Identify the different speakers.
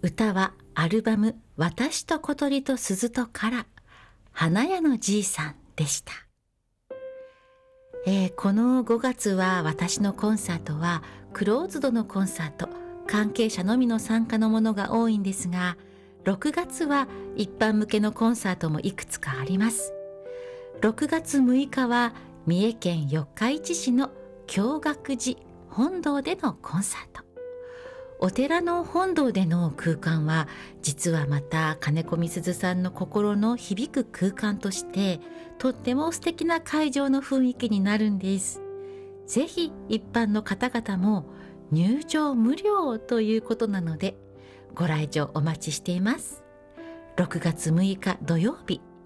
Speaker 1: 歌はアルバム私と小鳥と鈴とから花屋のじいさんでした。この5月は私のコンサートはクローズドのコンサート、関係者のみの参加のものが多いんですが、6月は一般向けのコンサートもいくつかあります。6月6日は三重県四日市市の京覚寺本堂でのコンサート。お寺の本堂での空間は実はまた金子みすずさんの心の響く空間としてとっても素敵な会場の雰囲気になるんです。ぜひ一般の方々も入場無料ということなのでご来場お待ちしています。6月6日土曜日